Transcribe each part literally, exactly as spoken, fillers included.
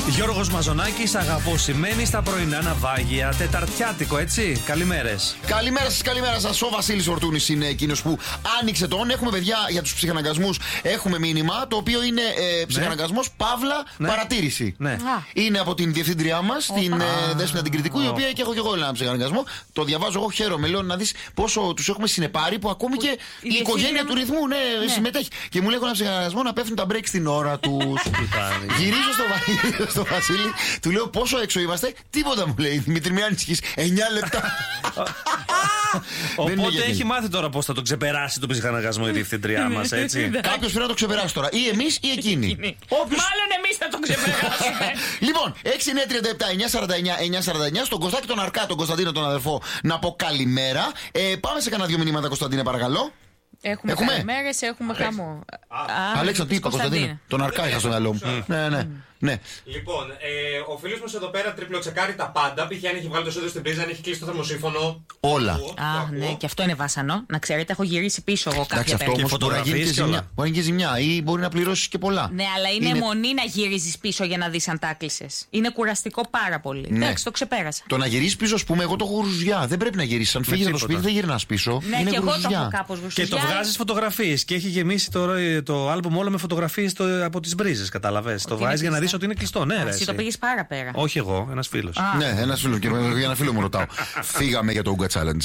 Γιώργος Μαζονάκης, αγαπώ σημαίνει στα πρωινά ναυάγια. Τεταρτιάτικο, έτσι. Καλημέρες. Καλημέρα σας, καλημέρα σας. Ο Βασίλης Ορτούνης είναι εκείνος που άνοιξε τον. Έχουμε, παιδιά, για τους ψυχαναγκασμούς. Έχουμε μήνυμα το οποίο είναι ε, ψυχαναγκασμός, ναι. Παύλα, ναι. παρατήρηση. Ναι. Είναι από την διευθύντριά μας, oh, την ε, Δέσποινα την Κρητικού, oh. η οποία και έχω και εγώ ένα ψυχαναγκασμό. Το διαβάζω εγώ, χαίρομαι. Λέω να δεις πόσο τους έχουμε συνεπάρει που ακόμη που και η, η οικογένεια του ρυθμού ναι, ναι. συμμετέχει. Και μου λέει ένα ψυχαναγκασμό να πέφτουν τα break στην ώρα τους. Γυρίζω στο, στο Βασίλη, του λέω πόσο έξω είμαστε. Τίποτα μου λέει. Δημήτρη, μην ανησυχείς. εννιά λεπτά. Οπότε έχει μάθει τώρα πώς θα το ξεπεράσει τον ψυχαναγκασμό η διευθύντριά μας, έτσι. Κάποιος πρέπει να το ξεπεράσει τώρα. Ή εμείς ή εκείνοι. Μάλλον εμείς θα το ξεπεράσουμε. Λοιπόν, έξι εννιά τριάντα επτά εννιά σαράντα εννιά εννιά σαράντα εννιά στον Κωστάκη τον Αρκά, τον Κωνσταντίνο τον αδερφό, να πω καλημέρα. Ε, πάμε σε κανένα δύο μηνύματα, Κωνσταντίνε, παρακαλώ. Έχουμε, έχουμε. καλημέρες, έχουμε χαμό. Αλέξα, τι είπα, Κωνσταντίνε. Τον Αρκά είχα στο μυαλό μου. Ναι, ναι. Ναι. Λοιπόν, ε, ο φίλος μας εδώ πέρα τριπλοτσεκάρει τα πάντα. Π.χ. αν έχει βγάλει το σώδιο στην πρίζα, αν έχει κλείσει το θερμοσύφωνο. Όλα. Α, ναι, και αυτό είναι βάσανο. Να ξέρετε, έχω γυρίσει πίσω εγώ κάποια πέρα. Αυτό μπορεί να γίνει και ζημιά. Μπορεί να γίνει ζημιά ή μπορεί να πληρώσει και πολλά. Ναι, αλλά είναι, είναι... μονή να γυρίζει πίσω για να δει αν τα κλείσες. Είναι κουραστικό πάρα πολύ. Ναι. Εντάξει, το ξεπέρασα. Το να γυρίσει πίσω, α πούμε, εγώ το έχω γουρουζιά. Δεν πρέπει να γυρίσει. Αν φύγει από το σπίτι, δεν γυρνά πίσω. Ναι, και εγώ το έχω κάπως γουρουζιά. Και το βγάζει φωτογραφίες και έχει γεμίσει το άλμπουμ όλο με φωτογραφίες από τις μπρίζες. Κατάλαβε. Το βάζει για να δει ότι είναι κλειστό. Ναι, εσύ το πήγες πάρα πέρα. Όχι εγώ, ένας φίλος. Α. Ναι, ένας φίλος. Και για ένα φίλο μου ρωτάω. Φύγαμε για το Ούγκα Challenge.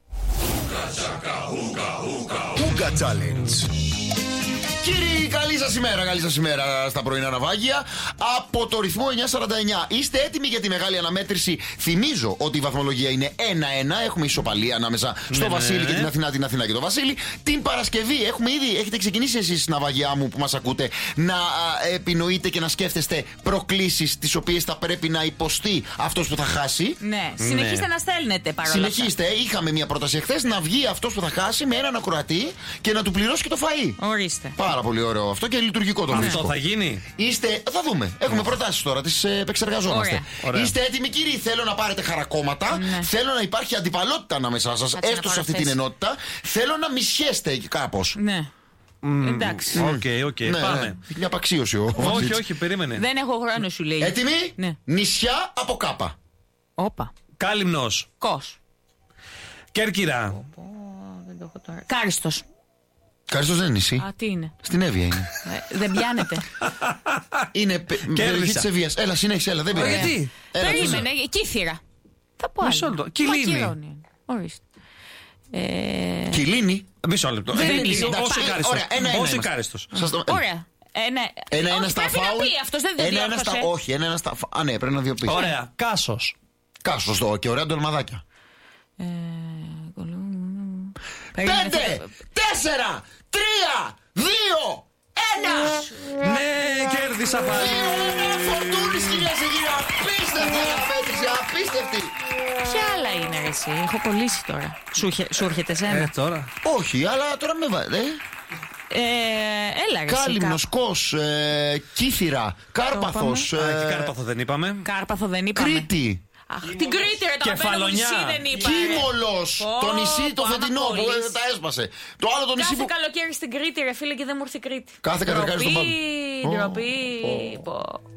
Ούγκα Challenge. Κύριοι, καλή σας ημέρα, καλή σας ημέρα στα πρωινά ναυάγια. Από το ρυθμό εννιά σαράντα εννιά. Είστε έτοιμοι για τη μεγάλη αναμέτρηση? Θυμίζω ότι η βαθμολογία είναι ένα ένα. Έχουμε ισοπαλία ανάμεσα στο ναι, Βασίλη ναι. και την Αθηνά, την Αθηνά και τον Βασίλη. Την Παρασκευή έχουμε ήδη, έχετε ξεκινήσει εσείς, ναυαγιά μου που μας ακούτε, να α, επινοείτε και να σκέφτεστε προκλήσεις τις οποίες θα πρέπει να υποστεί αυτός που θα χάσει. Ναι, συνεχίστε ναι. να στέλνετε παρόλα. Συνεχίστε. Είχαμε μια πρόταση εχθές να βγει αυτός που θα χάσει με έναν ακροατή και να του πληρώσει και το φαΐ. Ορίστε. Πάρα πολύ ωραίο αυτό και λειτουργικό το βρίσκω. Αυτό θα γίνει. Είστε, θα δούμε. Έχουμε προτάσεις τώρα, τις επεξεργαζόμαστε. Ωραία. Είστε έτοιμοι, κύριοι? Θέλω να πάρετε χαρακόμματα. Ναι. Θέλω να υπάρχει αντιπαλότητα ανάμεσά σας, έστω σε αυτή την ενότητα. Θέλω να μισιέστε κάπως. Ναι. Mm, εντάξει. Οκ, okay, okay, ναι, πάμε. Ναι. Μια απαξίωση ο Όχι, όχι, περίμενε. Δεν έχω χρόνο, σου λέει. Έτοιμοι? Ναι. Νησιά από κάπα. Όπα. Κάλυμνος. Κος. Κέρκυρα. Δεν το έχω τώρα. Κάριστος. Κάριστος δεν είναι νησί. Α, τι είναι? Στην Εύβοια είναι. Ε, δεν πιάνεται. Είναι περιοχή της Εύβοιας. Έλα, συνέχισε, έλα, δεν πιάνεται. Γιατί? Περίμενε, Κύθυρα. Θα πω άλλο. Κιλίνη. Ορίστε. Κιλίνη. Μισό λεπτό. Δεν είναι. Όσο κάριστος. Ωραία. Ένα-ένα στα φάουλ. Αυτός δεν διόρθωσε. Όχι, ένα-ένα στα φάουλ. Α, ναι, πρέπει να διοπεί. Ωραία. Κάσος. Κάσος το και ωραία ντολμαδάκια. Πέντε, τέσσερα, τρία, δύο, ένα. Ναι, κέρδισα πάλι. Φορτούνης, κυρία και κύριοι. Απίστευτη αναμέτρηση, απίστευτη. Ποια άλλα είναι ρε εσύ? Έχω κολλήσει τώρα. Σου έρχεται εσένα? Ε, τώρα. Όχι, αλλά τώρα με βάζετε. Ε, έλα ρε. Κάλυμνος, Κος, ε, Κύθυρα, Κάρπαθος. Ε, και Κάρπαθο δεν είπαμε. Κάρπαθο δεν είπαμε. Κρήτη. Αχ, την Κρήτη ρε, το αγαπημένο νησί δεν είπα. Κίμολος, το νησί το φετινό που τα έσπασε. Το άλλο το νησί Κάθε που... καλοκαίρι στην Κρήτη ρε φίλε και δεν μου ήρθε η Κρήτη. Κάθε καλοκαίρι στον Παύλο. Ντροπή, ντροπή.